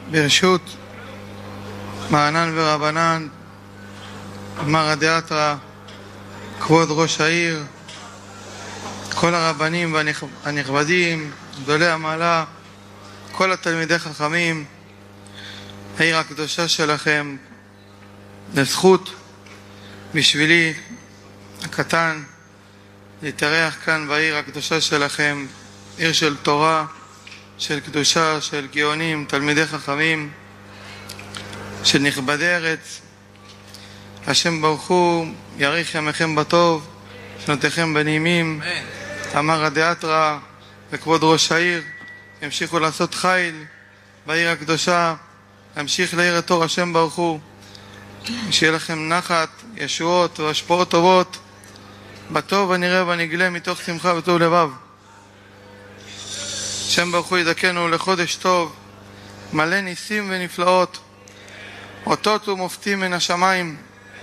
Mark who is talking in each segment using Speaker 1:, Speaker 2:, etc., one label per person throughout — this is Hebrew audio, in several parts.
Speaker 1: ברשות מענן ורבנן, מרא דאתרא, כבוד ראש העיר, כל הרבנים הנכבדים, גדולי המעלה, כל התלמידי חכמים, העיר הקדושה שלכם, לזכות בשבילי הקטן להתארח כאן בעיר הקדושה שלכם, עיר של תורה, של קדושה, של גאונים, תלמידי חכמים, של נכבדי ארץ. השם ברוך הוא יאריך ימיכם בטוב, שנותיכם בנעימים. אמר דאתרא, וכבוד ראש העיר ימשיכו לעשות חיל בעיר הקדושה, להמשיך להאיר את אור השם ברוך הוא, שיהיה לכם נחת, ישועות והשפעות טובות, בטוב הנראה והנגלה, מתוך שמחה וטוב לבב. השם ברוך הוא ידכנו לחודש טוב, מלא ניסים ונפלאות, אותות ומופתים מן השמיים.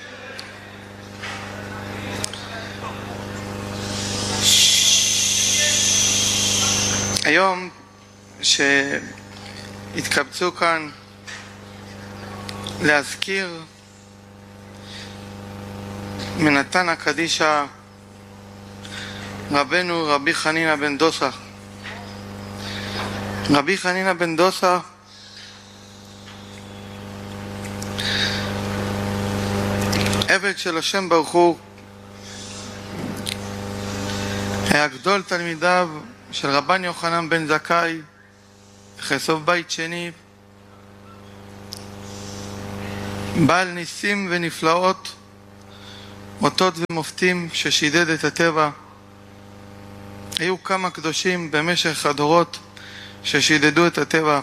Speaker 1: היום שהתקבצו כאן להזכיר מנתנא קדישא רבנו רבי חנינא בן דוסא. רבי חנינא בן דוסא עבד של השם ברוך הוא, היה גדול תלמידיו של רבן יוחנן בן זכאי, חסוב בית שני, בעל ניסים ונפלאות, אותות ומופתים ששידד את הטבע. היו כמה קדושים במשך הדורות ששידדו את הטבע.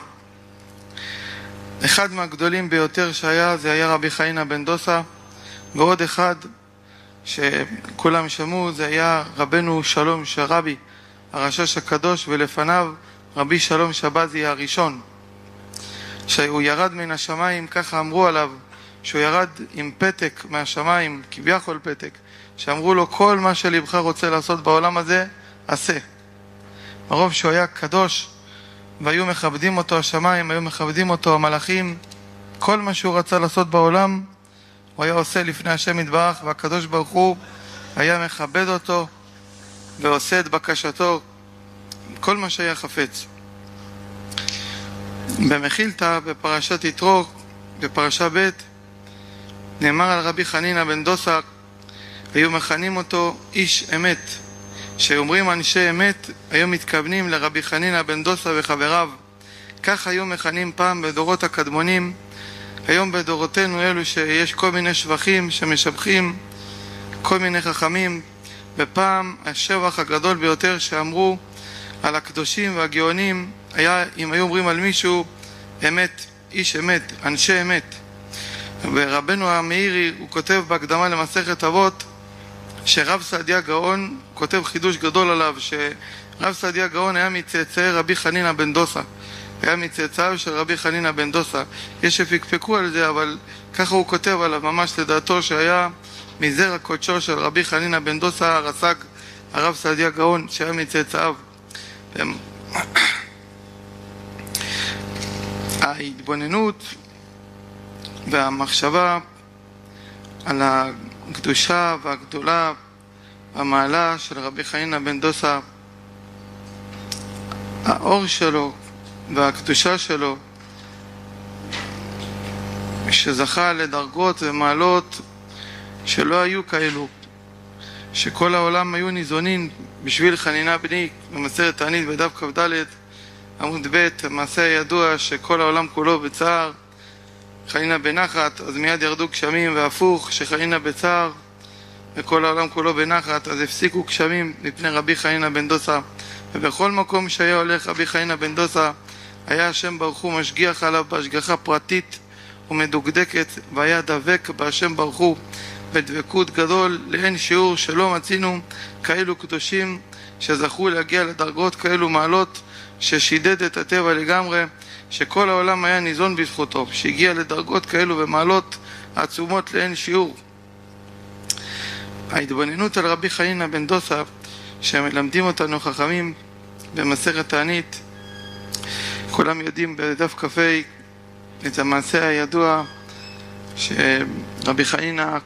Speaker 1: אחד מהגדולים ביותר שהיה, זה היה רבי חנינא בן דוסא, ועוד אחד שכולם שמעו, זה היה רבנו שלום שרבי, הרשש הקדוש, ולפניו רבי שלום שבזי הראשון, שהוא ירד מן השמיים. ככה אמרו עליו, שהוא ירד עם פתק מהשמיים, כביכול פתק, שאמרו לו כל מה שלבך רוצה לעשות בעולם הזה, עשה. מרוב שהוא היה קדוש והיו מכבדים אותו השמיים, היו מכבדים אותו המלאכים, כל מה שהוא רצה לעשות בעולם הוא היה עושה לפני השם יתברך, והקדוש ברוך הוא היה מכבד אותו ועושה את בקשתו, כל מה שהיה חפץ. במחילתא בפרשת יתרו, בפרשה ב', נאמר על רבי חנינא בן דוסא, היו מכנים אותו איש אמת. שאומרים אנשי אמת, היו מתכוונים לרבי חנינא בן דוסא וחבריו. כך היו מכנים פעם בדורות הקדמונים. היום בדורותינו אלו שיש כל מיני שבחים שמשבחים כל מיני חכמים, ופעם השבח הגדול ביותר שאמרו על הקדושים והגאונים היה אם היו אומרים על מישהו אמת, איש אמת, אנשי אמת. ורבנו המאירי הוא כותב בהקדמה למסכת אבות שרב סעדיה גאון כותב חידוש גדול עליו, שרב סעדיה גאון היה מצאצאי רבי חנינא בן דוסא, היה מצאצאיו של רבי חנינא בן דוסא. יש שפקפקו על זה, אבל ככה הוא כותב עליו, ממש לדעתו שהיה מזרע קודשו של רבי חנינא בן דוסא הרס"ג, הרב סעדיה גאון, שהיה מצאצאיו. ההתבוננות והמחשבה על הקדושה והגדולה והמעלה של רבי חנינא בן דוסא, האור שלו והקדושה שלו, שזכה לדרגות ומעלות שלא היו כאלו, שכל העולם היו ניזונים בשביל חנינא בני. במסכת תענית בדף כ"ד עמוד ב', המעשה הידוע שכל העולם כולו בצער, חנינא בנחת, אז מיד ירדו גשמים, והפוך, שחנינא בצער וכל העולם כולו בנחת, אז הפסיקו גשמים מפני רבי חנינא בן דוסא. ובכל מקום שהיה הולך רבי חנינא בן דוסא, היה השם ברוך הוא משגיח עליו בהשגחה פרטית ומדוקדקת, והיה דבק בהשם ברוך הוא בדבקות גדול לאין שיעור, שלא מצינו כאלו קדושים שזכו להגיע לדרגות כאלו מעלות, ששידד את הטבע לגמרי, שכל העולם היה ניזון בזכותו, שהגיע לדרגות כאלו ומעלות עצומות לאין שיעור. ההתבוננות על רבי חנינא בן דוסא שמלמדים אותנו חכמים במסכת תענית, כולם יודעים בדף כ"ה, את המעשה הידוע שרבי חנינא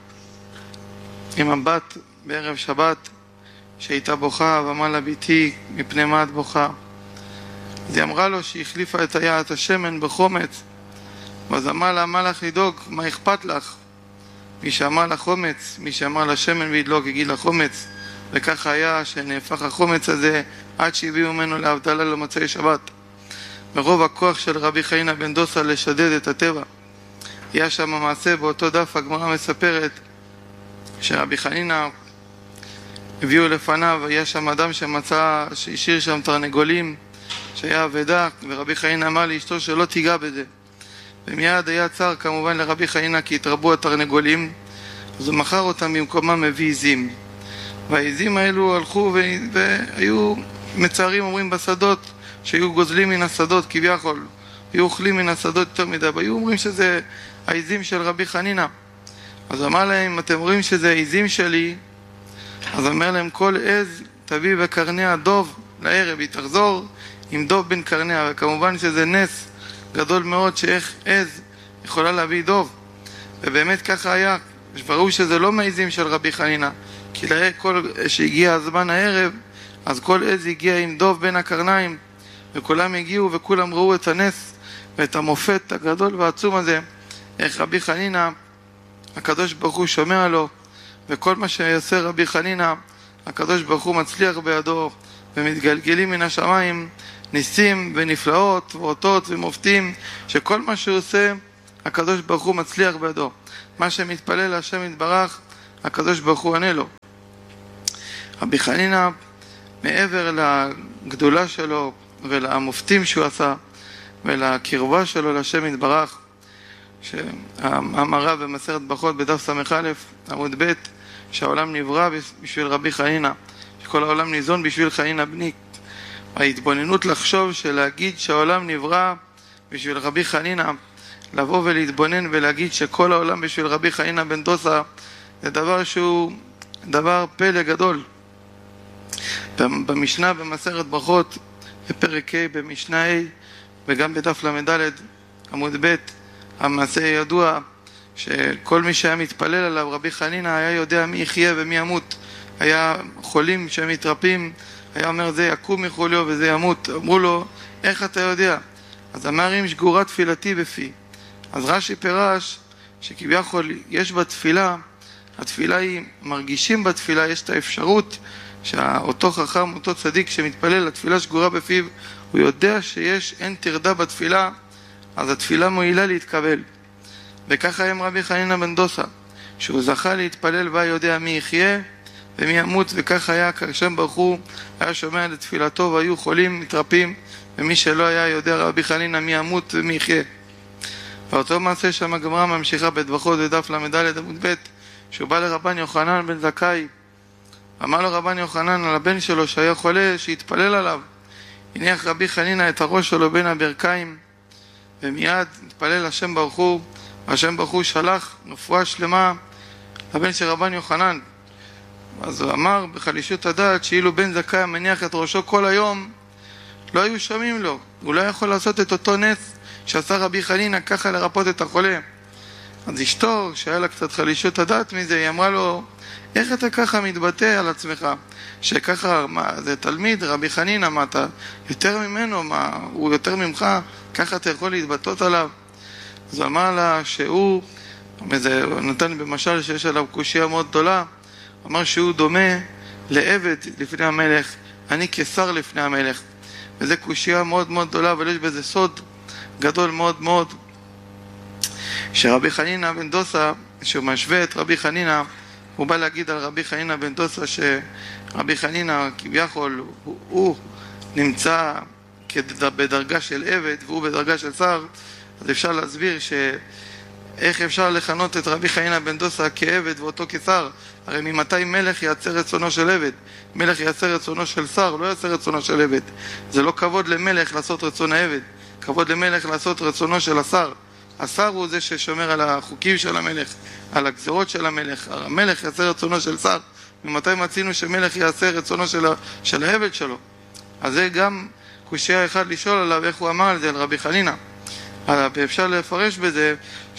Speaker 1: עם הבת בערב שבת שהייתה בוכה ואמרה לה, ביתי, מפני מה את בוכה? אז היא אמרה לו שהיא החליפה את השמן בחומץ, ואז אמר לה, מה לך לדאוג, מה אכפת לך? מי שאמר לה חומץ, מי שאמר לה שמן וידלוק יגיד לה חומץ. וככה היה שנהפך החומץ הזה עד שהביאו ממנו להבדלה למוצאי שבת. מרוב הכוח של רבי חנינא בן דוסא לשדד את הטבע. היה שם מעשה באותו דף, הגמרא מספרת שרבי חנינא הביאו לפניו, היה שם אדם שהשאיר שם תרנגולים שהיה אבדה, ורבי חנינא אמר לאשתו שלא תיגע בזה. ומיד היה צער כמובן לרבי חנינא כי התרבו התרנגולים, אז הוא מכר אותם במקומם מביא עזים. והעזים האלו הלכו והיו מצערים, אומרים, בשדות, שהיו גוזלים מן השדות כביכול, היו אוכלים מן השדות יותר מדי, והיו אומרים שזה העזים של רבי חנינא. אז אמר להם, אתם רואים שזה העזים שלי? אז אמר להם, כל עז תביא בקרניה דוב לערב, היא תחזור עם דוב בין קרניה. וכמובן שזה נס גדול מאוד שאיך עז יכולה להביא דוב, ובאמת ככה היה. ברור שזה לא מעזים של רבי חנינא, כי שהגיע הזמן הערב, אז כל עז הגיע עם דוב בין הקרניים, וכולם הגיעו וכולם ראו את הנס ואת המופת הגדול והעצום הזה, איך רבי חנינא הקדוש ברוך הוא שומע לו, וכל מה שיעשה רבי חנינא הקדוש ברוך הוא מצליח בידו, ומתגלגלים מן השמיים ניסים ונפלאות ואותות ומופתים, שכל מה שהוא עושה הקדוש ברוך הוא מצליח בידו. מה שמתפלל להשם יתברך הקדוש ברוך הוא עונה לו. רבי חנינא מעבר לגדולה שלו ולמופתים שהוא עשה ולקרבה שלו להשם יתברך, שהאמרה במסכת ברכות בדף ס"א עמוד ב' שהעולם נברא בשביל רבי חנינא, שכל העולם ניזון בשביל חנינא בני. ההתבוננות לחשוב שלהגיד שהעולם נברא בשביל רבי חנינא, לבוא ולהתבונן ולהגיד שכל העולם בשביל רבי חנינא בן דוסא, זה דבר שהוא דבר פלא גדול. במשנה במסכת ברכות בפרק ה' במשנה ה' וגם בדף ל"ד עמוד ב' המעשה ידוע שכל מי שהיה מתפלל עליו רבי חנינא היה יודע מי יחיה ומי ימות. היה חולים שהם מתרפים, היה אומר זה יקום מחוליו וזה ימות. אמרו לו, איך אתה יודע? אז אמר, אם שגורה תפילתי בפי. אז רש"י פירש שכביכול יש בתפילה, התפילה היא, מרגישים בתפילה, יש את האפשרות שאותו חכם, אותו צדיק שמתפלל, התפילה שגורה בפיו, הוא יודע שיש, אין תרדה בתפילה, אז התפילה מועילה להתקבל. וככה היה עם רבי חנינא בן דוסא, שהוא זכה להתפלל והיה יודע מי יחיה ומי ימות, וככה היה כשם ברוך הוא היה שומע לתפילתו והיו חולים מתרפים, ומי שלא היה יודע רבי חנינא מי ימות ומי יחיה. ואותו מעשה שם הגמרא ממשיכה בדבחות בדף ל"ד עמוד ב', שהוא בא לרבן יוחנן בן זכאי, אמר לו רבן יוחנן על הבן שלו שהיה חולה שהתפלל עליו, הניח רבי חנינא את הראש שלו בין הברכיים ומיד התפלל השם ברוך הוא, והשם ברוך הוא שלח רפואה שלמה לבן של רבן יוחנן. אז הוא אמר בחלישות הדעת שאילו בן זכאי מניח את ראשו כל היום לא היו שומעים לו, הוא לא יכול לעשות את אותו נס שעשה רבי חנינא, ככה לרפות את החולה. אז אשתו שהיה לה קצת חלישות הדעת מזה, היא אמרה לו, איך אתה ככה מתבטא על עצמך שככה, מה, זה תלמיד רבי חנינא, מה אתה יותר ממנו, מה הוא יותר ממך, ככה אתה יכול להתבטאות עליו? אז הוא אמר לה שהוא נתן במשל שיש עליו קושיה מאוד גדולה, אמר שהוא דומה לעבד לפני המלך, אני כשר לפני המלך, וזה קושיה מאוד מאוד גדולה, אבל יש בזה סוד גדול מאוד מאוד, שרבי חנינא בן דוסא, שהוא משווה את רבי חנינא, הוא בא להגיד על רבי חנינא בן דוסא שרבי חנינא כביכול הוא נמצא בדרגה של עבד והוא בדרגה של שר. אז אפשר להסביר איך אפשר לכנות את רבי חנינא בן דוסא כעבד ואותו כשר. הרי ממתי מלך יעשה רצונו של עבד? מלך יעשה רצונו של שר, לא יעשה רצונו של עבד. זה לא כבוד למלך לעשות רצון העבד, כבוד למלך לעשות רצונו של השר. השר הוא זה ששומר על החוקים של המלך, על הגזרות של המלך. המלך יעשה רצונו של שר. ממתי מצינו שמלך יעשה רצונו של העבד שלו? אז זה גם קושיה אחד לשאול עליו איך הוא אמר על זה על רבי חנינא. אפשר לפרש בזה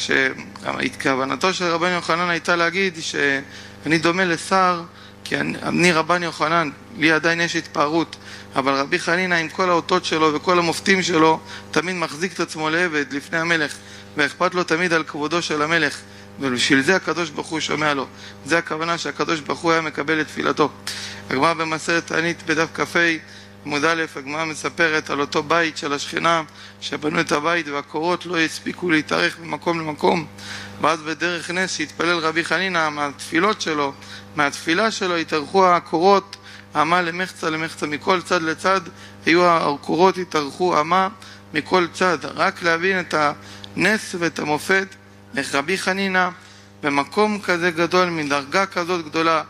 Speaker 1: שכוונתו של רבן יוחנן הייתה להגיד שאני דומה לשר, כי אני רבן יוחנן, לי עדיין יש התפארות, אבל רבי חנינא עם כל האותות שלו וכל המופתים שלו תמיד מחזיק את עצמו לעבד לפני המלך, ואכפת לו תמיד על כבודו של המלך, ובשביל זה הקדוש ברוך הוא שומע לו. זה הכוונה שהקדוש ברוך הוא היה מקבל את תפילתו. הגמרא במסכת תענית בדף כ"ה עמוד א', הגמרא מספרת על אותו בית של השכינה שבנו את הבית והקורות לא הספיקו להתארך ממקום למקום, ואז בדרך נס שהתפלל רבי חנינא מהתפילה שלו התארכו הקורות אמה למחצה למחצה, מכל צד לצד היו הקורות התארכו אמה מכל צד. רק להבין את הנס ואת המופת, איך רבי חנינא במקום כזה גדול, מדרגה כזאת גדולה,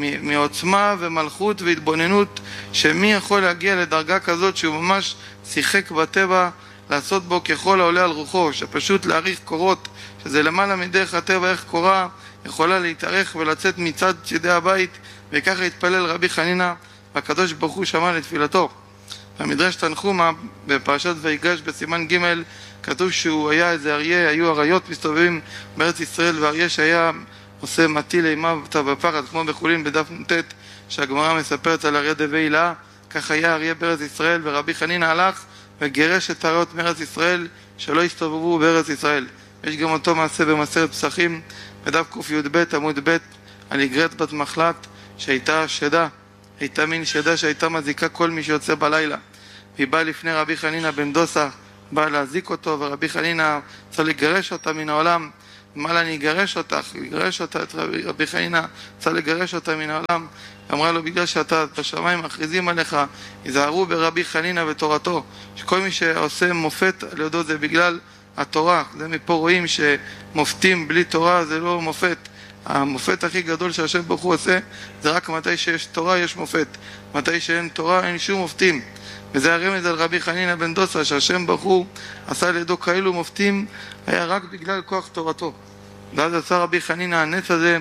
Speaker 1: מעוצמה ומלכות והתבוננות, שמי יכול להגיע לדרגה כזאת שהוא ממש שיחק בטבע לעשות בו ככל העולה על רוחו, שפשוט להאריך קורות, שזה למעלה מדרך הטבע, איך קורה יכולה להתארך ולצאת מצד צידי הבית, וככה התפלל רבי חנינא והקדוש ברוך הוא שמע לתפילתו. במדרש תנחומא בפרשת ויגש בסימן ג' כתוב שהוא היה איזה אריה, היו אריות מסתובבים בארץ ישראל, ואריה שהיה עושה מטיל אימה בפחד, כמו בחולין בדף נ"ט שהגמרא מספרת על אריה דבי הילה. כך היה אריה בארץ ישראל, ורבי חנינא הלך וגירש את האריות מארץ ישראל שלא הסתובבו בארץ ישראל. יש גם אותו מעשה במסכת פסחים בדף קי"ב עמוד ב' על איגרת בת מחלת שהייתה שדה, הייתה מין שדה שהייתה מזיקה כל מי שיוצא בלילה, והיא באה לפני רבי חנינא בן דוסא, באה להזיק אותו, ורבי חנינא צריך לגרש אותה מן העולם. אמרה לה, אני אגרש אותך, לגרש אותה, את רבי חנינא צריך לגרש אותה מן העולם. אמרה לו, בגלל שאתה בשמיים מכריזים עליך, יזהרו ברבי חנינא ותורתו, שכל מי שעושה מופת על ידו זה בגלל התורה. זה מפה רואים שמופתים בלי תורה זה לא מופת. המופת הכי גדול שהשם ברוך הוא עושה זה רק מתי שיש תורה יש מופת, מתי שאין תורה אין שום מופתים. וזה הרמז על רבי חנינא בן דוסא, שהשם ברוך הוא עשה לידו כאלו מופתים היה רק בגלל כוח תורתו. ואז עשה רבי חנינא הנס הזה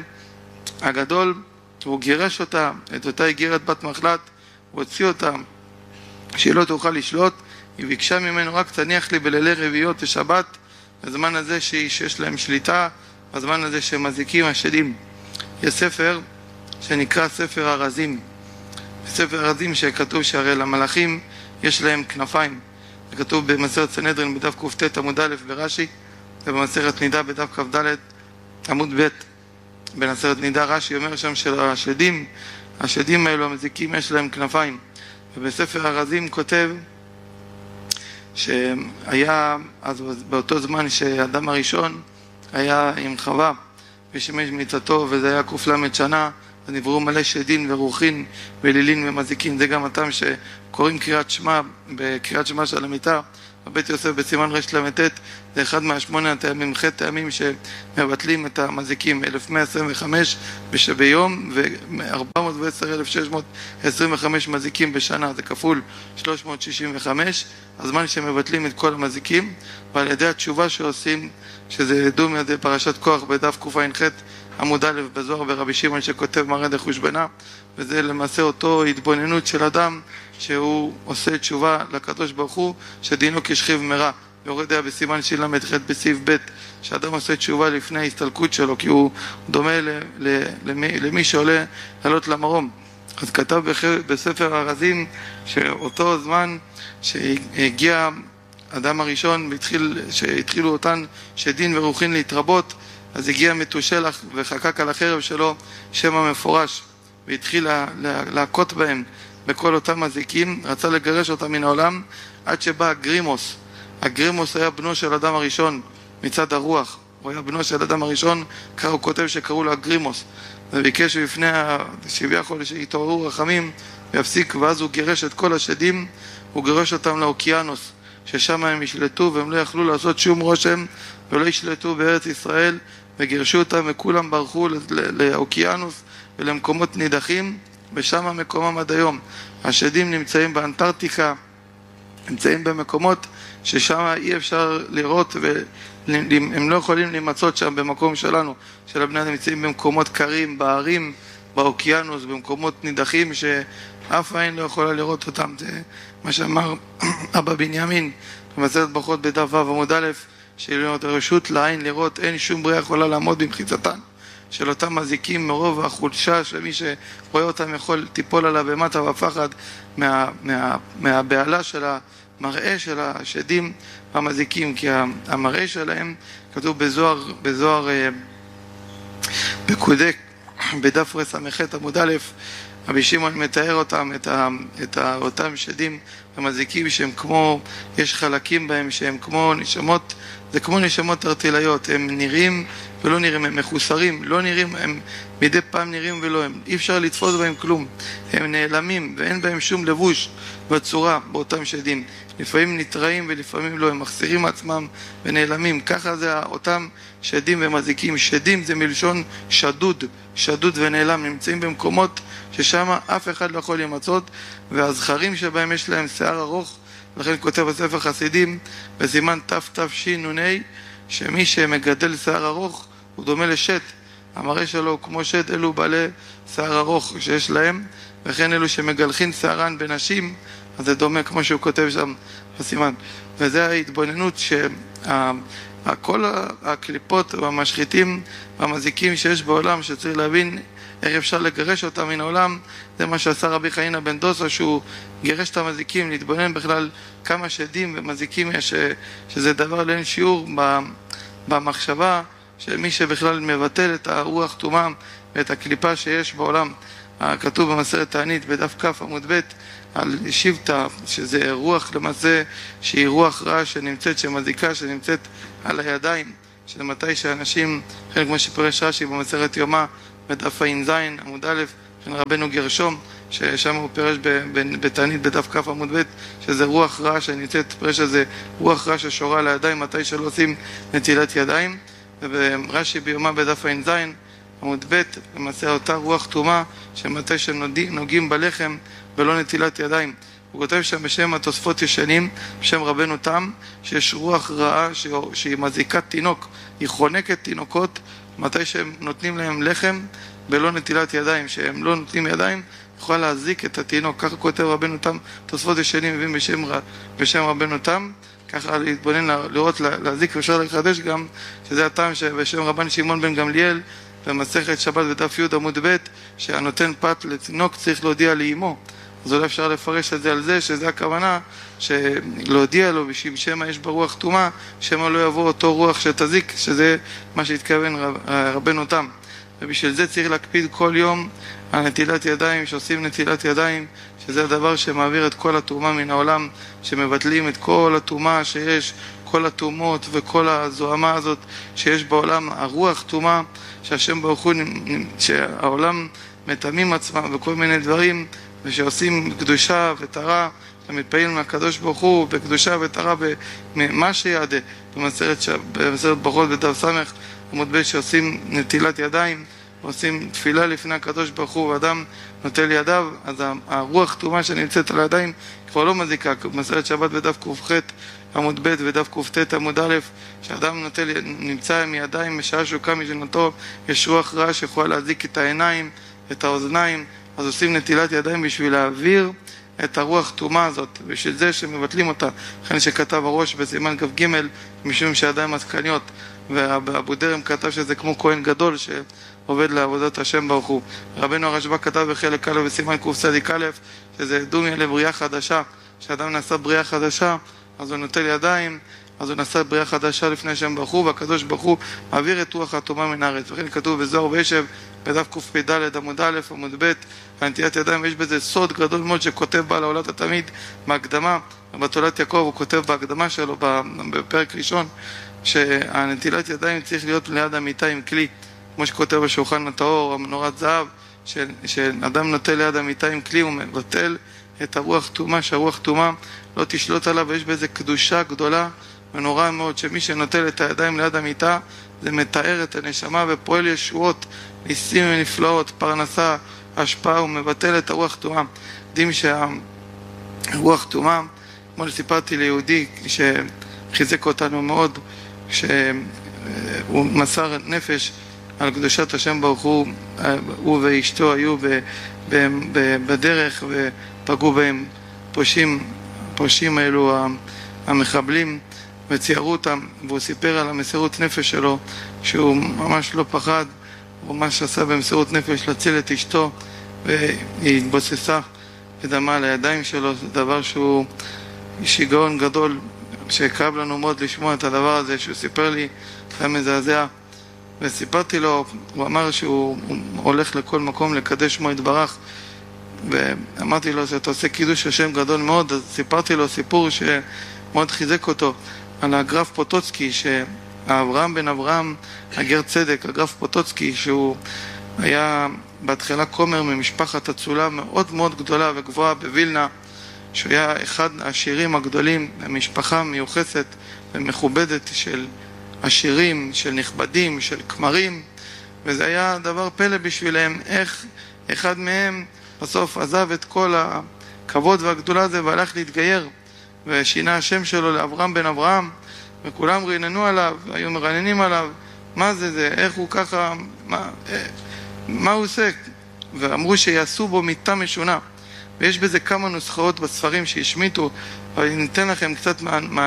Speaker 1: הגדול, הוא גירש אותה, את אותה איגרת בת מחלת, הוא הוציא אותה שהיא לא תוכל לשלוט. היא ביקשה ממנו, רק תניח לי בלילי רביעיות ושבת, בזמן הזה שיש להם שליטה, בזמן הזה שמזיקים השדים. יש ספר שנקרא ספר הרזים, ספר הרזים שכתוב שהרי למלאכים יש להם כנפיים, זה כתוב במסכת סנהדרין בדף ק"ט עמוד א' ברש"י, ובמסכת נידה בדף כ"ד עמוד ב' במסכת נידה רש"י אומר שם השדים האלו המזיקים יש להם כנפיים. ובספר הרזים כותב שהיה אז באותו זמן שהאדם הראשון היה עם חווה ושימש מיטתו, וזה היה ק"ל שנה, אז נבראו מלא שדים ורוחין ולילין ומזיקים. זה גם הטעם שקוראים קריאת שמע בקריאת שמע של המיטה בבית יוסף בסימן רל"ט, זה אחד מהשמונה הטעמים, ח' טעמים שמבטלים את המזיקים, 1125 ביום ו-410,625 מזיקים בשנה, זה כפול 365, הזמן שמבטלים את כל המזיקים. ועל ידי התשובה שעושים, שזה ידוע מידי פרשת כוח בדף קע"ח עמוד א' בזוהר ברבי שמעון שכותב מראה דחושבנה, וזה למעשה אותו התבוננות של אדם שהוא עושה תשובה לקדוש ברוך הוא שדינו כשכיב מרע, יורד היה בסימן של"ח בסעיף ב' שאדם עושה תשובה לפני ההסתלקות שלו, כי הוא דומה למי שעולה לעלות למרום. אז כתב בספר הרזים שאותו זמן שהגיע אדם הראשון שהתחילו אותן שדין ורוחין להתרבות, אז הגיע מתושלח וחקק על החרב שלו שם המפורש והתחיל להכות בהם בכל אותם מזיקים, רצה לגרש אותם מן העולם, עד שבא הגרימוס. הגרימוס היה בנו של אדם הראשון מצד הרוח, הוא היה בנו של אדם הראשון, כך הוא כותב שקראו לו הגרימוס, וביקש בפני שביכול שיתעוררו רחמים ויפסיק, ואז הוא גירש את כל השדים, הוא גירש אותם לאוקיינוס, ששם הם ישלטו והם לא יכלו לעשות שום רושם ולא ישלטו בארץ ישראל, וגירשו אותם וכולם ברחו לאוקיינוס ולמקומות נידחים, ושם מקומם עד היום. השדים נמצאים באנטארקטיקה, נמצאים במקומות ששם אי אפשר לראות, והם לא יכולים להימצאות שם במקום שלנו, של הבני אדם. נמצאים במקומות קרים, בערים, באוקיינוס, במקומות נידחים שאף עין לא יכולה לראות אותם. זה מה שאמר אבא בנימין במסכת ברכות בדף ו' עמוד א', שלראות הרשות לעין לראות, אין שום בריאה יכולה לעמוד במחיצתן של אותם מזיקים מרוב החולשה שמי שרואה אותם יכול טיפול עליו במטה והפחד מהבעלה של המראה של השדים והמזיקים, כי המראה שלהם כתוב בזוהר בקודק בדף רס"ח עמוד א', רבי שמעון מתאר אותם, אותם שדים המזיקים שהם כמו, יש חלקים בהם שהם כמו נשמות, זה כמו נשמות ארטילאיות, הם נראים ולא נראים, הם מחוסרים, לא נראים, הם מדי פעם נראים ולא, אי אפשר לתפוס בהם כלום, הם נעלמים ואין בהם שום לבוש בצורה באותם שדים, לפעמים נתראים ולפעמים לא, הם מחסירים עצמם ונעלמים, ככה זה אותם שדים ומזיקים. שדים זה מלשון שדוד ונעלם, נמצאים במקומות ששם אף אחד לא יכול למצות, והזכרים שבהם יש להם שיער ארוך, לכן כותב בספר חסידים בסימן תתשנ"ה שמי שמגדל שיער ארוך הוא דומה לשט, המראה שלו הוא כמו שט, אלו בעלי שיער ארוך שיש להם, וכן אלו שמגלחין שיערן בנשים, אז זה דומה כמו שהוא כותב שם בסימן. וזה ההתבוננות שכל הקליפות והמשחיתים והמזיקים שיש בעולם, שצריך להבין איך אפשר לגרש אותם מן העולם, זה מה שעשה רבי חנינא בן דוסא, שהוא גירש את המזיקים, להתבונן בכלל כמה שדים ומזיקים יש, שזה דבר לאין שיעור במחשבה של מי שבכלל מבטל את הרוח טומאה ואת הקליפה שיש בעולם. כתוב במסכת תענית בדף כ' עמוד ב' על שבטה, שזה רוח למעשה שהיא רוח רעה שנמצאת, שמזיקה, שנמצאת על הידיים, שזה מתי שאנשים, חלק כמו שפרש רש"י במסכת יומא בדף ע"ז עמוד א', של רבנו גרשום, ששם הוא פרש בתענית בדף כ' עמוד ב', שזה רוח רעה שנמצאת, פרש הזה רוח רעה ששורה על הידיים מתי שלא עושים נטילת ידיים. וברש"י ביומא בדף ע"ז עמוד ב', למעשה אותה רוח טומאה שמתי שנוגעים בלחם ולא נטילת ידיים. הוא כותב שם בשם התוספות ישנים, בשם רבנו תם, שיש רוח רעה שהיא מזיקת תינוק, היא חונקת תינוקות מתי שהם נותנים להם לחם ולא נטילת ידיים, שהם לא נותנים ידיים יכולה להזיק את התינוק. ככה כותב רבנו תם, תוספות ישנים מביאים בשם רבנו תם, ככה להתבונן, לראות, להזיק, ואפשר לחדש גם שזה הטעם שבשם רבן שמעון בן גמליאל במסכת שבת בדף י' עמוד ב', שהנותן פת לתינוק צריך להודיע לאמו. אז אולי אפשר לפרש את זה על זה, שזה הכוונה שלהודיע לו בשביל שמא יש ברוח טומאה, שמא לא יבוא אותו רוח שתזיק, שזה מה שהתכוון רבנו תם. ובשביל זה צריך להקפיד כל יום על נטילת ידיים, שעושים נטילת ידיים, שזה הדבר שמעביר את כל הטומאה מן העולם, שמבטלים את כל הטומאה שיש, כל הטומאות וכל הזוהמה הזאת שיש בעולם, הרוח טומאה שהשם ברוך הוא, שהעולם מטמאים עצמם וכל מיני דברים, ושעושים קדושה וטהרה, ומתפעלים מהקדוש ברוך הוא בקדושה וטהרה במה שיעדה, במסכת ברכות בדף ס' עמוד ב', שעושים נטילת ידיים, עושים תפילה לפני הקדוש ברוך הוא, ואדם נוטל ידיו, אז הרוח טומאה שנמצאת על הידיים כבר לא מזיקה. במסכת שבת בדף ק"ח עמוד ב' ודף ק"ט עמוד א', שאדם נמצא עם ידיים בשעה שהוא קם משנתו, יש רוח רעה שיכולה להזיק את העיניים, את האוזניים, אז עושים נטילת ידיים בשביל להעביר את הרוח טומאה הזאת, בשביל זה שמבטלים אותה. לכן שכתב הראש בסימן כ"ג, משום שהידיים עסקניות, ואבו דרם כתב שזה כמו כהן גדול שעובד לעבודת השם ברוך הוא. רבנו הרשב"א כתב בחלק א' בסימן קצ"א, שזה דומיה לבריאה חדשה, כשאדם נעשה בריאה חדשה אז הוא נוטל ידיים, אז הוא נעשה בריאה חדשה לפני השם ברוך הוא, והקדוש ברוך הוא מעביר את רוח הטומאה מן הארץ. וכן כתוב בזוהר וישב בדף קפ"ד עמוד א' עמוד ב', נטילת ידיים, יש בזה סוד גדול מאוד שכותב בעל העולת התמיד בהקדמה, בתולת יעקב הוא כותב בהקדמה שלו בפרק ראשון, שהנטילת ידיים צריך להיות ליד המיטה עם כלי, כמו שכותב בשולחן הטהור, המנורת זהב, שאדם נוטל ליד המיטה עם כלי, הוא מבטל את הרוח טומאה, שהרוח טומאה לא תשלוט עליו, ויש בזה קדושה גדולה ונורא מאוד, שמי שנוטל את הידיים ליד המיטה, זה מתאר את הנשמה ופועל ישועות, ניסים ונפלאות, פרנסה, השפעה, הוא מבטל את הרוח טומאה. יודעים שהרוח טומאה, כמו שסיפרתי ליהודי שחיזק אותנו מאוד, שהוא מסר נפש על קדושת השם ברוך הוא ואשתו היו בדרך ופגעו בהם פושעים האלו, המחבלים וציירו אותם, והוא סיפר על המסירות נפש שלו, שהוא ממש לא פחד, הוא ממש עשה במסירות נפש להציל את אשתו, והיא התבוססה ודמה על הידיים שלו. זה דבר שהוא שיגעון גדול, שכאב לנו מאוד לשמוע את הדבר הזה שהוא סיפר לי, היה מזעזע. וסיפרתי לו, הוא אמר שהוא הולך לכל מקום לקדש שמו יתברך, ואמרתי לו שאתה עושה קידוש השם גדול מאוד. אז סיפרתי לו סיפור שמאוד חיזק אותו על הגרף פוטוצקי, שאברהם בן אברהם הגר צדק, הגרף פוטוצקי, שהוא היה בהתחלה כומר ממשפחת אצולה מאוד מאוד גדולה וגבוהה בווילנה, שהוא היה אחד העשירים הגדולים, משפחה מיוחסת ומכובדת של עשירים, של נכבדים, של כמרים, וזה היה דבר פלא בשבילם איך אחד מהם בסוף עזב את כל הכבוד והגדולה הזה והלך להתגייר, ושינה השם שלו לאברהם בן אברהם, וכולם רננו עליו, היו מרננים עליו, מה זה, איך הוא ככה, מה הוא עושה? ואמרו שיעשו בו מיטה משונה, ויש בזה כמה נוסחאות בספרים שהשמיטו, אבל ניתן לכם קצת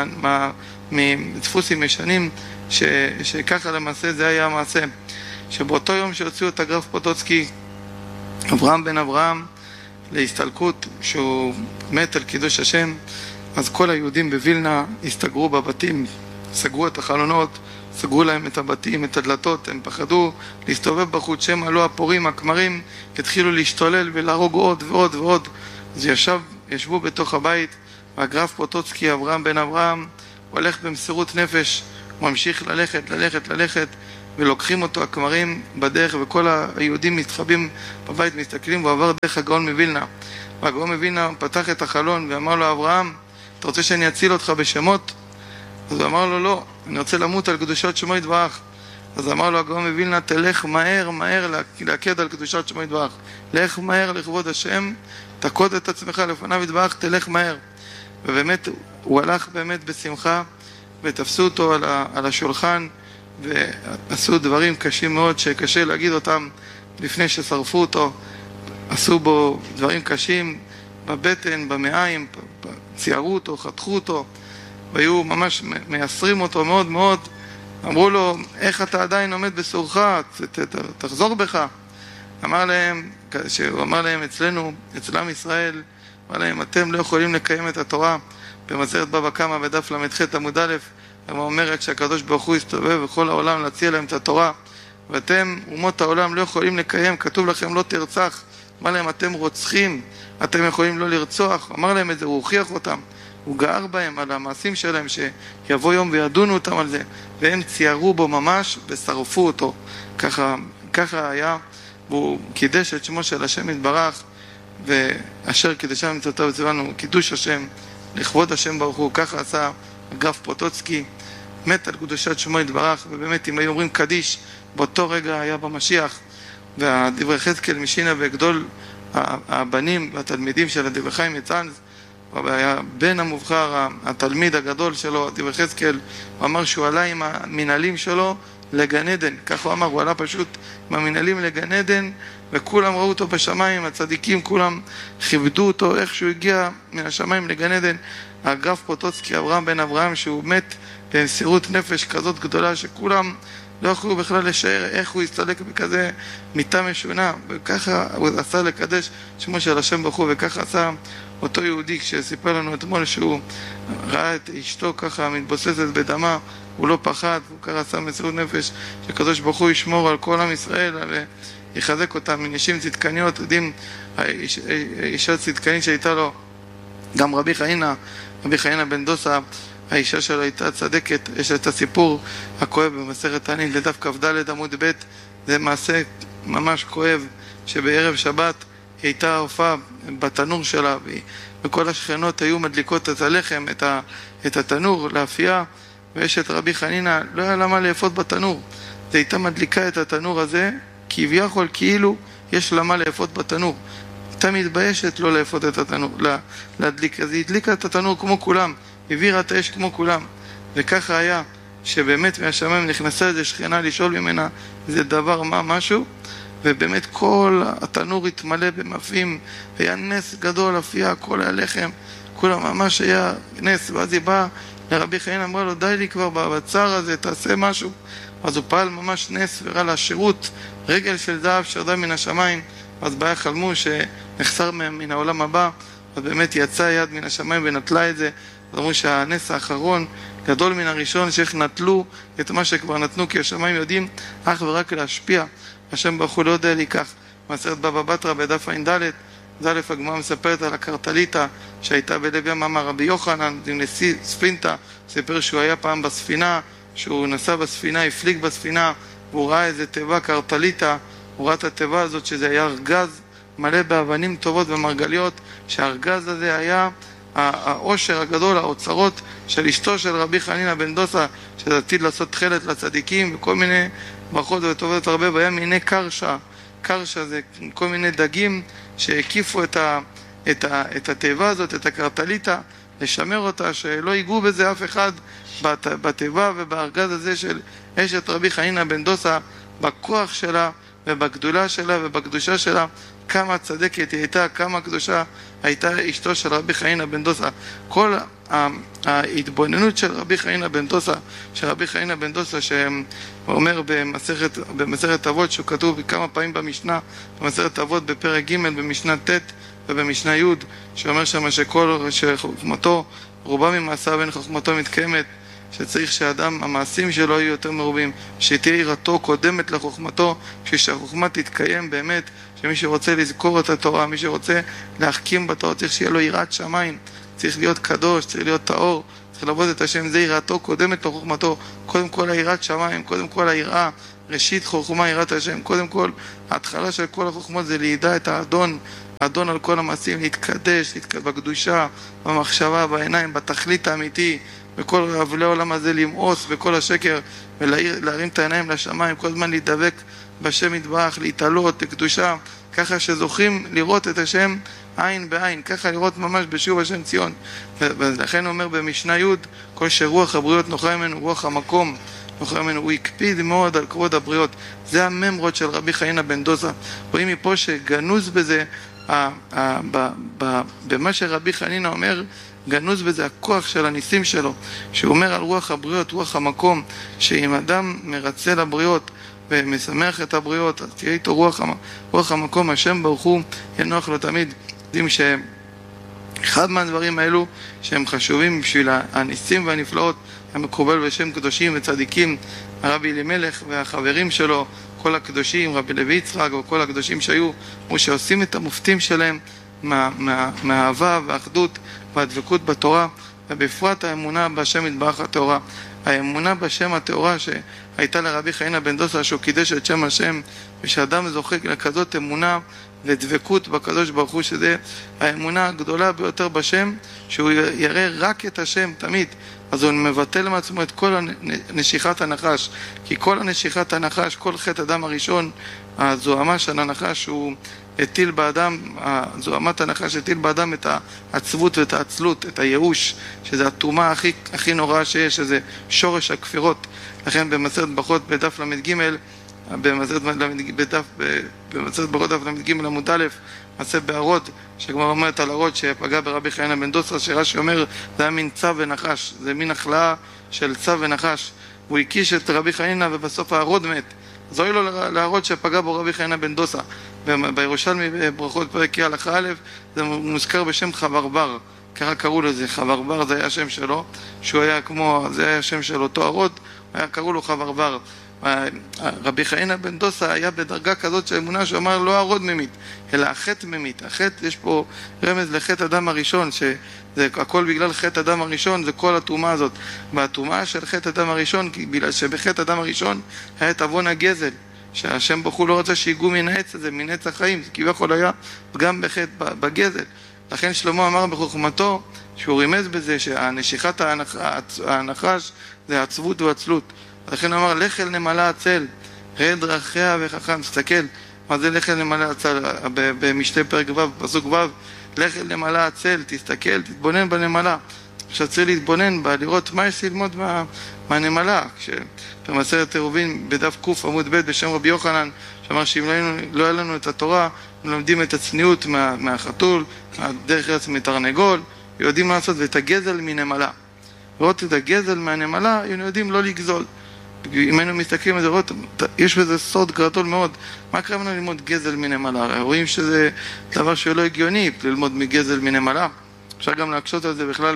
Speaker 1: מדפוסים ישנים, שככה למעשה זה היה המעשה, שבאותו יום שהוציאו את הגרף פוטוצקי, אברהם בן אברהם, להסתלקות, שהוא מת על קידוש השם, אז כל היהודים בווילנה הסתגרו בבתים, סגרו את החלונות, סגרו להם את הבתים, את הדלתות, הם פחדו להסתובב בחוץ, שם עלו הפורים, הכמרים, התחילו להשתולל ולהרוג עוד ועוד ועוד. אז ישבו בתוך הבית, והגרף פוטוצקי, אברהם בן אברהם, הוא הולך במסירות נפש, הוא ממשיך ללכת, ולוקחים אותו הכמרים בדרך, וכל היהודים מתחבאים בבית, מסתכלים, והוא עבר דרך הגאון מווילנה. והגאון מווילנה פתח את החלון ואמר לו, אברהם, אתה רוצה שאני אציל אותך בשמות? אז הוא אמר לו, לא, אני רוצה למות על קדושת שמו יתברך. אז אמר לו הגאון מווילנה, תלך מהר להקד על קדושת שמו יתברך. לך מהר לכבוד השם, תקוד את עצמך לפניו יתברך, תלך מהר. ובאמת הוא הלך באמת בשמחה, ותפסו אותו על השולחן, ועשו דברים קשים מאוד שקשה להגיד אותם לפני ששרפו אותו. עשו בו דברים קשים בבטן, במעיים, ציירו אותו, חתכו אותו, והיו ממש מייסרים אותו מאוד מאוד. אמרו לו, איך אתה עדיין עומד בסורך? תחזור בך. אמר להם אצלם ישראל, אמר להם, אתם לא יכולים לקיים את התורה. במסכת בבא קמא בדף ל"ח עמוד א', הוא אומר שהקדוש ברוך הוא יסתובב בכל העולם להציע להם את התורה, ואתם אומות העולם לא יכולים לקיים, כתוב לכם לא תרצח. אמר להם, אתם רוצחים, אתם יכולים לא לרצוח. אמר להם את זה, הוא הוכיח אותם, הוא גאר בהם על המעשים שלהם, שיבוא יום וידונו אותם על זה, והם ציירו בו ממש ושרפו אותו. ככה היה, והוא קידש את שמו של השם יתברך, ואשר קידשה מצוותיו ציוונו קידוש השם לכבוד השם ברוך הוא. ככה עשה הגרף פוטוצקי, מת על קדושת שמו יתברך. ובאמת אם היו אומרים קדיש, באותו רגע היה במשיח. והדברי יחזקאל משינה וגדול הבנים והתלמידים של הדברי חיים מצאנז, היה בן המובחר, התלמיד הגדול שלו, דברי יחזקאל, הוא אמר שהוא עלה עם המנהלים שלו לגן עדן. כך הוא אמר, הוא עלה פשוט עם המנהלים לגן עדן, וכולם ראו אותו בשמיים, הצדיקים כולם כיבדו אותו איך שהוא הגיע מן השמיים לגן עדן. הגרף פוטוצקי, אברהם בן אברהם, שהוא מת במסירות נפש כזאת גדולה שכולם לא יכולו בכלל לשער איך הוא הסתלק בכזה מיטה משונה, וככה הוא עשה לקדש שמו של השם ברוך הוא. וככה עשה אותו יהודי כשסיפר לנו אתמול שהוא ראה את אשתו ככה מתבוססת בדמה, הוא לא פחד, הוא ככה עשה מסירות נפש שקדוש ברוך הוא ישמור על כל עם ישראל ויחזק אותם מנשים צדקניות. יודעים, האישה צדקנית שהייתה לו, גם רבי חיינה בן דוסה, האישה שלו הייתה צדקת. יש את הסיפור הכואב במסכת תענית לדף כ"ד עמוד ב', זה מעשה ממש כואב, שבערב שבת היא הייתה עופה בתנור שלה, וכל השכנות היו מדליקות את הלחם, את התנור לאפייה, ויש את רבי חנינה, לא היה למה לאפות בתנור, זה הייתה מדליקה את התנור הזה, כביכול כאילו יש למה לאפות בתנור, הייתה מתביישת לא לאפות את התנור, להדליק, אז היא הדליקה את התנור כמו כולם, העבירה את האש כמו כולם. וככה היה, שבאמת מהשמיים נכנסה איזה שכנה לשאול ממנה איזה דבר משהו, ובאמת כל התנור התמלא במפים, היה נס גדול, אפייה, כל הלחם, כולם ממש היה נס. ואז היא באה לרבי חנינא, אמרה לו, די לי כבר בצער הזה, תעשה משהו. אז הוא פעל ממש נס וראה לה שירות, רגל של זהב שירדה מן השמיים. אז באה חלמו שנחסר מן העולם הבא, אז באמת יצאה יד מן השמיים ונטלה את זה. אז אמרו שהנס האחרון גדול מן הראשון, שאיך נטלו את מה שכבר נתנו, כי השמיים יודעים אך ורק להשפיע. השם ברוך הוא לא יודע לי כך. מסכת בבא בתרא בדף ע"ד, ז' הגמרא מספרת על הקרטליטה שהייתה בלב ים. אמר רבי יוחנן, נשיא ספינתא, סיפר שהוא היה פעם בספינה, שהוא נסע בספינה, הפליג בספינה, והוא ראה איזה תיבה קרטליטה. הוא ראה את התיבה הזאת שזה היה ארגז מלא באבנים טובות ומרגליות, שהארגז הזה היה העושר הגדול, האוצרות של אשתו של רבי חנינא בן דוסא, שזה עתיד לעשות תכלת לצדיקים וכל מיני ברכות וטובות הרבה. והיה מיני קרשה, קרשה זה כל מיני דגים שהקיפו את התיבה הזאת, את הקרטליטה, לשמר אותה, שלא ייגעו בזה אף אחד בתיבה ובארגז הזה של אשת רבי חנינא בן דוסא, בכוח שלה ובגדולה שלה ובקדושה שלה. כמה צדקת היא הייתה, כמה קדושה הייתה אשתו של רבי חנינא בן דוסא. כל ההתבוננות של רבי חנינא בן דוסא, שאומר במסכת אבות, שהוא כתוב כמה פעמים במשנה, במסכת אבות בפרק ג' במשנה ט' ובמשנה י', שאומר שם שחוכמתו רובה ממעשיו ואין חוכמתו מתקיימת, שצריך שהאדם, המעשים שלו יהיו יותר מרובים, שתהיה יראתו קודמת לחוכמתו, שהחוכמה תתקיים באמת. שמי שרוצה לזכור את התורה, מי שרוצה להחכים בתורה, צריך שיהיה לו יראת שמיים, צריך להיות קדוש, צריך להיות טהור, צריך לעבוד את השם. זה יראתו קודמת לחוכמתו. קודם כל היראת שמיים, קודם כל היראה, ראשית חוכמה יראת השם. קודם כל ההתחלה של כל החוכמות זה לידע את האדון על כל המעשים, להתקדש בקדושה, במחשבה, בעיניים, בתכלית האמיתי, בכל אבלי העולם הזה למאוס בכל השקר ולהרים את העיניים לשמיים, כל הזמן להידבק בשם יתברך, להתעלות לקדושה, ככה שזוכים לראות את השם עין בעין, ככה לראות ממש בשוב השם ציון. ולכן הוא אומר במשנה י', כל שרוח הבריות נוחה ממנו, רוח המקום נוחה ממנו, הוא הקפיד מאוד על כבוד הבריות. זה הממרות של רבי חנינא בן דוסא. רואים מפה שגנוז בזה, במה שרבי חנינא אומר, גנוז בזה הכוח של הניסים שלו, שהוא אומר על רוח הבריות, רוח המקום, שאם אדם מרצה לבריות ומשמח את הבריות, אז תהיה איתו רוח המקום, השם ברוך הוא ינוח לו תמיד. יודעים שאחד מהדברים האלו שהם חשובים בשביל הניסים והנפלאות, המקובל בשם קדושים וצדיקים, הרבי אלימלך והחברים שלו, כל הקדושים, רבי לוי יצחק וכל הקדושים שהיו, כמו שעושים את המופתים שלהם מהאהבה והאחדות והדבקות בתורה, ובפרט האמונה בשם יתברך התורה. האמונה בשם התורה שהייתה לרבי חנינא בן דוסא, שהוא קידש את שם השם, ושאדם זוכה לכזאת אמונה ודבקות בקדוש ברוך הוא, שזה האמונה הגדולה ביותר בשם, שהוא יראה רק את השם תמיד. אז הוא מבטל מעצמו את כל נשיכת הנחש, כי כל הנשיכת הנחש, כל חטא אדם הראשון, הזוהמה של הנחש הוא הטיל באדם, זוהמת הנחש הטיל באדם את העצבות ואת העצלות, את הייאוש, שזה התאומה הכי נוראה שיש, שזה שורש הכפירות. לכן במסכת ברכות בדף למ"ג, במסכת ברכות דף למ"ג עמוד א', מעשה בארות, שכבר אומרת על ארות שפגע ברבי חנינא בן דוסא, שרש"י אומר זה היה מין צב ונחש, זה מין החלאה של צב ונחש. הוא הקיש את רבי חנינא ובסוף הארוד מת. אז אוי לו להראות שפגע בו רבי חנינא בן דוסא. בירושלמי ברכות פרק הלכה א', זה מוזכר בשם חברבר, ככה קראו לזה, חברבר זה היה השם שלו, שהוא היה כמו, זה היה השם של אותו ארוד, קראו לו חברבר. רבי חנינא בן דוסא היה בדרגה כזאת של אמונה, שהוא אמר לא ארוד ממית, אלא החטא ממית. החטא, יש פה רמז לחטא אדם הראשון, שזה הכל בגלל חטא אדם הראשון, זה כל התאומה הזאת. והתאומה של חטא אדם הראשון, בגלל שבחטא אדם הראשון היה את עוון הגזל, שהשם ברוך הוא לא רוצה שיגעו מן העץ הזה, מן עץ החיים, זה כביכול היה גם בחטא בגזל. לכן שלמה אמר בחוכמתו, שהוא רימז בזה שהנשיכת הנחש זה עצבות ועצלות. לכן אמר לך אל נמלה עצל, ראה דרכיה וחכם. תסתכל מה זה לך אל נמלה עצל במשתה פרק ו' פסוק ו', לך אל נמלה עצל, תסתכל, תתבונן בנמלה. עכשיו צריך להתבונן בה, לראות מה יש ללמוד מהנמלה. במסכת עירובין בדף ק' עמוד ב' בשם רבי יוחנן, שאמר שאם לא היה לנו את התורה, לומדים את הצניעות מהחתול, דרך ארץ מתרנגול, יודעים לעשות, ואת הגזל מנמלה. לראות את הגזל מהנמלה, הם יודעים לא לגזול. אם היינו מסתכלים על זה, יש בזה סוד גדול מאוד. מה קרה לנו ללמוד גזל מנמלה? רואים שזה דבר שלא הגיוני, ללמוד מגזל מנמלה. אפשר גם להקשות על זה בכלל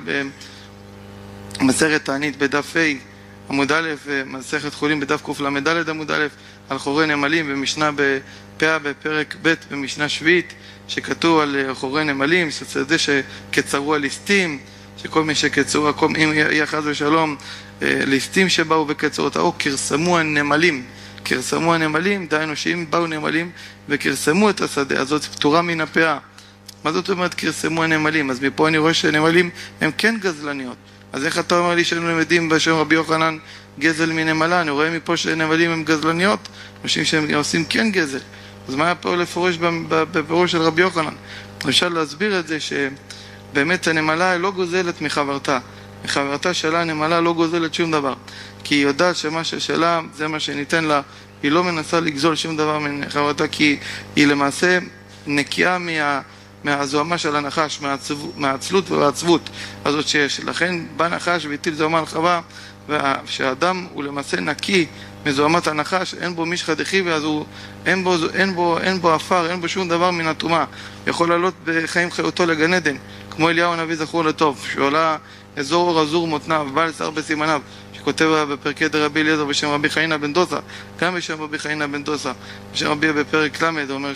Speaker 1: במסכת תענית בדף ה' עמוד א', ומסכת חולין בדף קל"ד עמוד א', על חורי נמלים, במשנה בפאה בפרק ב' במשנה שביעית, שכתוב על חורי נמלים, שזה שקצרו הליסטים, שכל מי שקצרו, אם יהיה חס ושלום ליסטים שבאו וקצרו אותה, או קרסמו הנמלים. קרסמו הנמלים, דהיינו שאם באו נמלים וקרסמו את השדה, אז זאת פטורה מן הפאה. מה זאת אומרת קרסמו הנמלים? אז מפה אני רואה שנמלים הם כן גזלניות. אז איך אתה אומר לי שהיינו למדים בשם רבי יוחנן גזל מנמלה? אני רואה מפה שנמלים הם גזלניות, אנשים שהם עושים כן גזל. אז מה היה פה לפורש בפירוש של רבי יוחנן? אפשר להסביר את זה שבאמת הנמלה לא גוזלת מחברתה. מחברתה שלה הנמלה לא גוזלת שום דבר. כי היא יודעת שמה ששלה זה מה שניתן לה. היא לא מנסה לגזול שום דבר מחברתה, כי היא למעשה נקייה מהזוהמה של הנחש, מהעצלות והעצבות הזאת שיש. לכן בא נחש והטיל זוהמה על חווה, שהאדם הוא למעשה נקי מזוהמת הנחש, אין בו מישחא דחיבי, אז אין בו אפר, אין בו שום דבר מן הטומאה. יכול לעלות בחיים חיותו לגן עדן, כמו אליהו הנביא זכור לטוב, שעולה אזור אור אזור מותניו, בעל שיער בסימניו, שכותב בפרקי דרבי אליעזר בשם רבי חנינא בן דוסא, גם בשם רבי חנינא בן דוסא, בשם רבי בפרק ל', אומר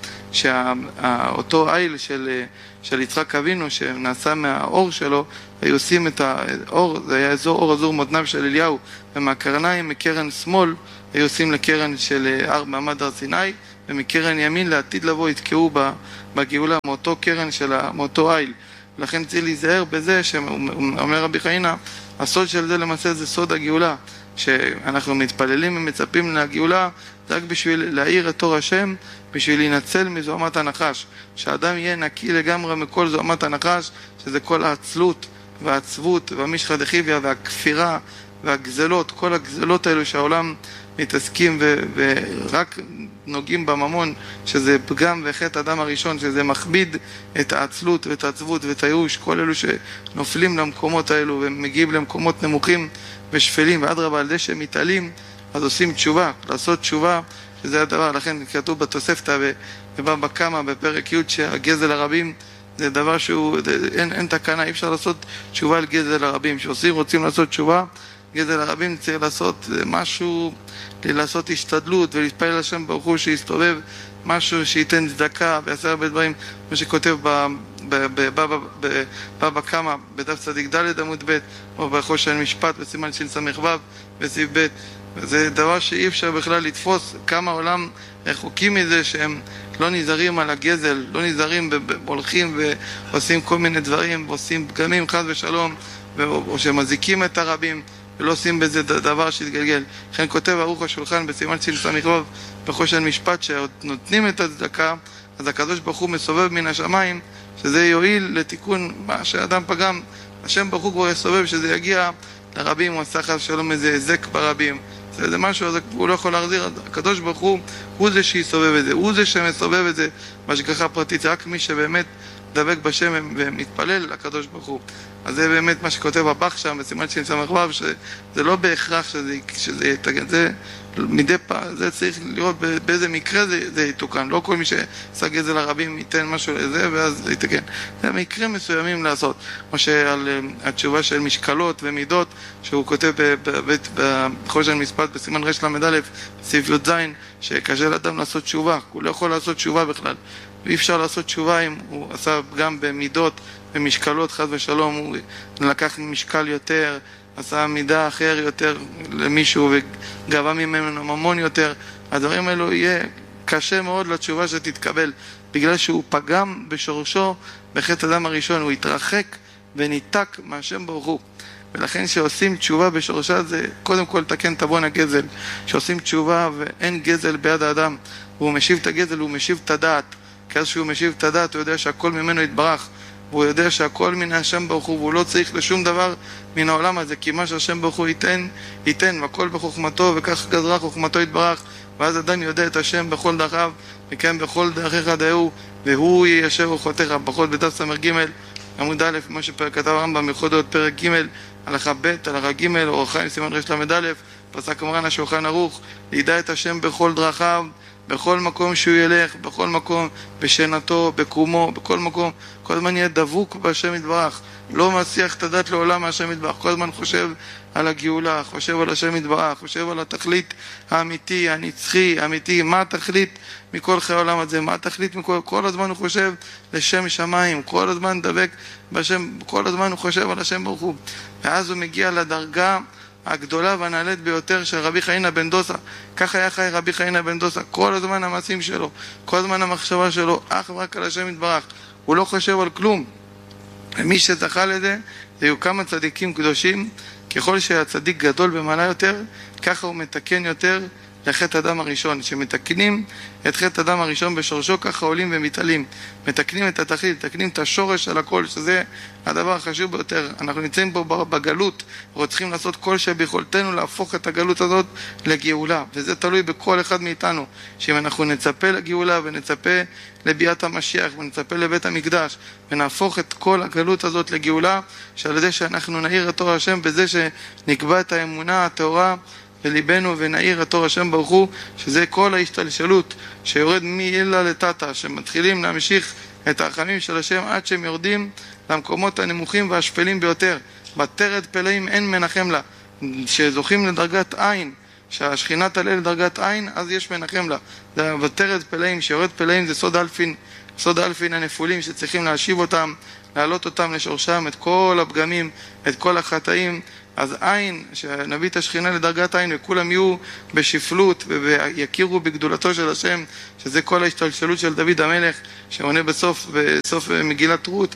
Speaker 1: שאותו איל של יצחק אבינו שנעשה מהאור שלו, היו עושים את האור, זה היה אזור אור אזור מותניו של אליהו, ומהקרניים מקרן שמאל היו עושים לקרן של מעמד הר סיני, ומקרן ימין לעתיד לבוא יתקעו בגאולה מאותו קרן מאותו איל. לכן צריך להיזהר בזה שאומר רבי חנינא, הסוד של זה למעשה זה סוד הגאולה, שאנחנו מתפללים ומצפים לגאולה רק בשביל להאיר את אור השם, בשביל להינצל מזוהמת הנחש, שהאדם יהיה נקי לגמרי מכל זוהמת הנחש, שזה כל העצלות והעצבות והמישחא דחיביא והכפירה והגזלות, כל הגזלות האלו שהעולם מתעסקים ורק נוגעים בממון, שזה פגם וחטא אדם הראשון, שזה מכביד את העצלות ואת העצבות ואת הייאוש, כל אלו שנופלים למקומות האלו ומגיעים למקומות נמוכים ושפלים, ואדרבה על זה שהם מתעלים, אז עושים תשובה, לעשות תשובה, שזה הדבר. לכן כתוב בתוספתא בבבא קמא בפרק י' שהגזל הרבים זה דבר שהוא, אין תקנה, אי אפשר לעשות תשובה על גזל הרבים. רוצים לעשות תשובה, גזל הרבים צריך לעשות משהו, לעשות השתדלות ולהתפלל לשם ברוך הוא שיסתובב משהו שייתן צדקה ויעשה הרבה דברים, כמו שכותב בבבא קמא בדף צדיק ד' עמוד ב', או בחושן משפט בסימן שס"ו בסעיף ב'. זה דבר שאי אפשר בכלל לתפוס כמה עולם רחוקים מזה, שהם לא נזהרים על הגזל, לא נזהרים, הולכים ועושים כל מיני דברים, ועושים פגמים חס ושלום, או שמזיקים את הרבים ולא עושים בזה דבר שיתגלגל. לכן כותב ערוך השולחן בסימן שס"ו בחושן משפט, שנותנים את הצדקה, אז הקדוש ברוך הוא מסובב מן השמיים, שזה יועיל לתיקון מה שאדם פגם, השם ברוך הוא כבר יסובב שזה יגיע לרבים, הוא עשה חס ושלום איזה היזק ברבים, זה משהו, אז הוא לא יכול להחזיר. הקדוש ברוך הוא זה שיסובב את זה, הוא זה שמסובב את זה בהשגחה פרטית, רק מי שבאמת דבק בשם ומתפלל לקדוש ברוך הוא. אז זה באמת מה שכותב הבח שם בסימן שס"ו, שזה לא בהכרח שזה יתקן, זה מדי פעם, זה צריך לראות באיזה מקרה זה יתוקן, לא כל מי שעשה גזל הרבים ייתן משהו לזה ואז זה יתקן. זה מקרים מסוימים לעשות, כמו שעל התשובה של משקלות ומידות שהוא כותב בחושן משפט בסימן רל"א בסעיף י"ז, שקשה לאדם לעשות תשובה, הוא לא יכול לעשות תשובה בכלל, ואי אפשר לעשות תשובה אם הוא עשה גם במידות ומשקלות חס ושלום, הוא לקח משקל יותר, עשה מידה אחר יותר למישהו וגבה ממנו ממון יותר. הדברים האלו יהיה קשה מאוד לתשובה שתתקבל, בגלל שהוא פגם בשורשו בחטא אדם הראשון, הוא התרחק וניתק מהשם ברוך הוא. ולכן שעושים תשובה בשורשה זה קודם כל תקן תבון הגזל, שעושים תשובה ואין גזל ביד האדם, והוא משיב את הגזל, הוא משיב את הדעת, כי אז שהוא משיב את הדעת הוא יודע שהכל ממנו יתברך, והוא יודע שהכל מן השם ברוך הוא, והוא לא צריך לשום דבר מן העולם הזה, כי מה שהשם ברוך הוא ייתן, והכל בחוכמתו, וכך גזרה חוכמתו יתברך, ואז אדם יודע את השם בכל דרכיו, וכן בכל דרכיך דעהו, והוא יישר אורחותיך. ברכות בדף ס"ג, עמוד א', כמו שכתב הרמב"ם מיוחדות, פרק ג', הלכה ב', הלכה ג', אור החיים, סימן רל"א, פסק מרן השולחן ערוך, לידע את השם בכל דרכיו, בכל מקום שהוא ילך, בכל מקום, בשנתו, בקומו, בכל מקום, כל הזמן יהיה דבוק בהשם יתברך, לא מסיח את הדת לעולם מהשם יתברך, כל הזמן חושב על הגאולה, חושב על השם יתברך, חושב על התכלית האמיתי, הנצחי, האמיתי, מה התכלית מכל חיי העולם הזה, מה התכלית כל הזמן הוא חושב לשם שמיים, כל הזמן דבק בשם, כל הזמן הוא חושב על השם ברוך הוא, ואז הוא מגיע לדרגה הגדולה והנעלית ביותר של רבי חנינא בן דוסא. כך היה חי רבי חנינא בן דוסא, כל הזמן המעשים שלו, כל הזמן המחשבה שלו, אך ורק על השם יתברך, הוא לא חושב על כלום. ומי שזכה לזה, היו כמה צדיקים קדושים, ככל שהצדיק גדול במעלה יותר, ככה הוא מתקן יותר לחטא אדם הראשון. שמתקנים את חטא אדם הראשון בשורשו, ככה עולים ומתעלים, מתקנים את התכלית, מתקנים את השורש על הכל, שזה הדבר החשוב ביותר. אנחנו נמצאים פה בגלות, צריכים לעשות כל שביכולתנו להפוך את הגלות הזאת לגאולה, וזה תלוי בכל אחד מאיתנו, שאם אנחנו נצפה לגאולה ונצפה לביאת המשיח ונצפה לבית המקדש ונהפוך את כל הגלות הזאת לגאולה, שעל ידי שאנחנו נאיר את אור השם בזה שנקבע את האמונה הטהורה בליבנו ונאיר את אור השם ברוך הוא, שזה כל ההשתלשלות שיורד מאילה לטאטה, שמתחילים להמשיך את הרחמים של השם עד שהם יורדים למקומות הנמוכים והשפלים ביותר. בתרת פלאים אין מנחם לה, שזוכים לדרגת עין, שהשכינה תעלה לדרגת עין, אז יש מנחם לה. זה בתרת פלאים, שיורד פלאים זה סוד האלפין הנפולים, שצריכים להשיב אותם, להעלות אותם לשורשם, את כל הפגמים, את כל החטאים. אז עין, שנביא את השכינה לדרגת עין וכולם יהיו בשפלות ויכירו בגדולתו של השם, שזה כל ההשתלשלות של דוד המלך, שעונה בסוף מגילת רות,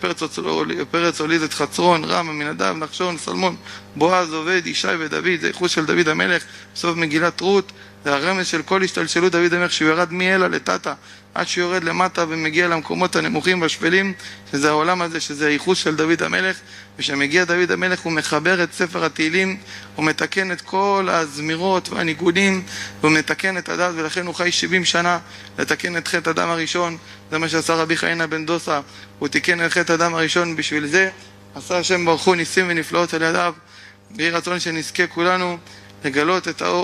Speaker 1: שפרץ הוליד את חצרון, רם, אמינדב, נחשון, סלמון, בועז, עובד, ישי ודוד, זה ייחוס של דוד המלך, בסוף מגילת רות, זה הרמז של כל השתלשלות דוד המלך, שהוא ירד מאלה לטאטה, עד שהוא יורד למטה ומגיע למקומות הנמוכים והשפלים, שזה העולם הזה, שזה הייחוס של דוד המלך. ושמגיע דוד המלך הוא מחבר את ספר התהילים, הוא מתקן את כל הזמירות והניגונים, הוא מתקן את הדת, ולכן הוא חי 70 שנה לתקן את חטא אדם הראשון. זה מה שעשה רבי חנינא בן דוסא, הוא תיקן את חטא אדם הראשון, בשביל זה עשה השם ברוך הוא ניסים ונפלאות על ידיו. ויהי רצון שנזכה כולנו לגלות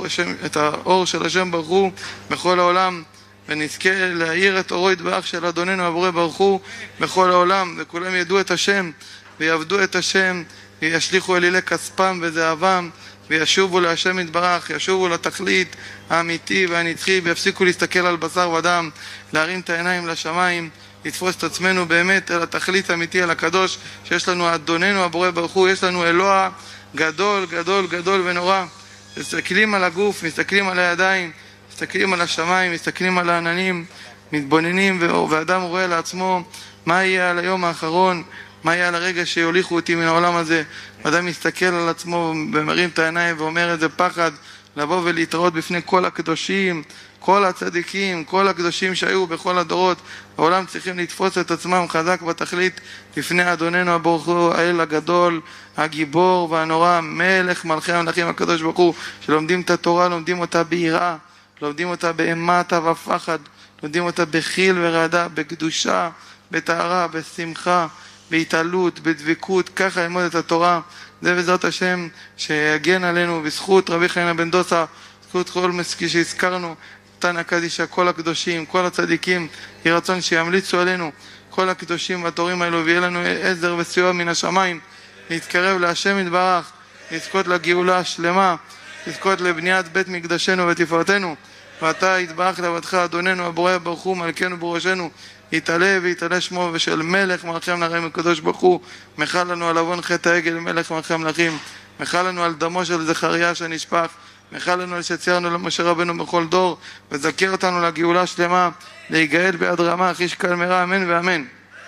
Speaker 1: את האור של השם ברוך הוא בכל העולם, ונזכה להאיר את אורו יתברך של אדוננו הבורא ברוך הוא בכל העולם, וכולם ידעו את השם ויעבדו את השם וישליחו אלילי כספם וזהבם וישובו להשם יתברך, ישובו לתכלית האמיתי והנצחי, ויפסיקו להסתכל על בשר ודם, להרים את העיניים לשמיים, לתפוס את עצמנו באמת אל התכלית האמיתי, אל הקדוש שיש לנו אדוננו הבורא ברוך הוא, יש לנו אלוה גדול גדול גדול ונורא. מסתכלים על הגוף, מסתכלים על הידיים, מסתכלים על השמיים, מסתכלים על העננים, מתבוננים, ואדם רואה לעצמו מה יהיה על היום האחרון, מה יהיה על הרגע שיוליכו אותי מן העולם הזה. אדם מסתכל על עצמו ומרים את העיניים ואומר איזה פחד לבוא ולהתראות בפני כל הקדושים, כל הצדיקים, כל הקדושים שהיו בכל הדורות. העולם צריכים לתפוס את עצמם חזק בתכלית לפני אדוננו הברוך הוא, האל הגדול, הגיבור והנורא, מלך מלכי המלכים הקדוש ברוך הוא, שלומדים את התורה, לומדים אותה ביראה, לומדים אותה באמתה ופחד, לומדים אותה בחיל ורעדה, בקדושה, בטהרה, בשמחה, בהתעלות, בדבקות. ככה ללמוד את התורה. זה בעזרת השם שיגן עלינו בזכות רבי חנינא בן דוסא, זכות כל מסקי שהזכרנו, תנא קדישא, כל הקדושים, כל הצדיקים. יהי רצון שימליצו עלינו כל הקדושים והתורים האלו, ויהיה לנו עזר וסיוע מן השמיים, להתקרב להשם יתברך, לזכות לגאולה השלמה, לזכות לבניית בית מקדשנו ותפארתנו. ואתה יתברך לבדך אדוננו הבורא ברוך הוא, מלכנו בראשנו, יתעלה ויתעלה שמו ושל מלך מלכי המלכים הקדוש ברוך הוא. מחל לנו על עוון חטא העגל מלך מלכי המלכים, מחל לנו על דמו של זכריה שנשפך, מחל לנו על שציירנו למשה רבנו בכל דור, וזכר אותנו לגאולה שלמה, להיגאל ביד רמה, אחי שקל מרע, אמן ואמן.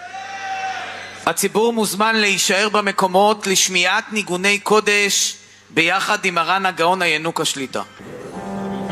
Speaker 2: הציבור מוזמן להישאר במקומות לשמיעת ניגוני קודש ביחד עם מרן הגאון הינוק השליטה.